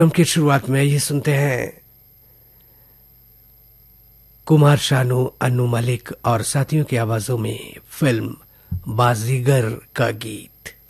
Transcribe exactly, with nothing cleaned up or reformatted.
की शुरुआत में ये सुनते हैं कुमार शानू, अन्नू मलिक और साथियों की आवाजों में फिल्म बाजीगर का गीत।